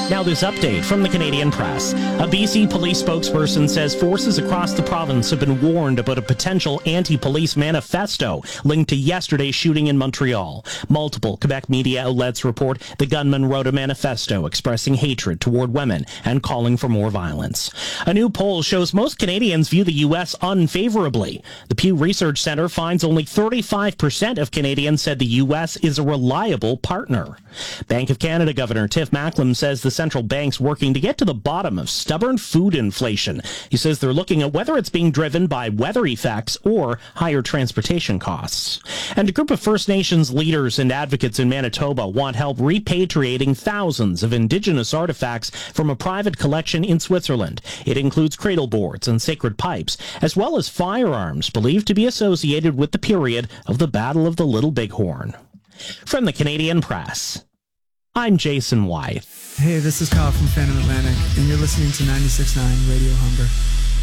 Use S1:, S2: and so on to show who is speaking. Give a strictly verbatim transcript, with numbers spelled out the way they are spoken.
S1: Now this update from the Canadian Press. A B C police spokesperson says forces across the province have been warned about a potential anti-police manifesto linked to yesterday's shooting in Montreal. Multiple Quebec media outlets report the gunman wrote a manifesto expressing hatred toward women and calling for more violence. A new poll shows most Canadians view the U S unfavorably. The Pew Research Center finds only thirty-five percent of Canadians said the U S is a reliable partner. Bank of Canada Governor Tiff Macklem says the central bank's working to get to the bottom of stubborn food inflation. He says they're looking at whether it's being driven by weather effects or higher transportation costs. And a group of First Nations leaders and advocates in Manitoba want help repatriating thousands of Indigenous artifacts from a private collection in Switzerland. It includes cradle boards and sacred pipes, as well as firearms believed to be associated with the period of the Battle of the Little Bighorn. From the Canadian Press, I'm Jason White.
S2: Hey, this is Kyle from Phantom Atlantic, and you're listening to ninety-six point nine Radio Hunger.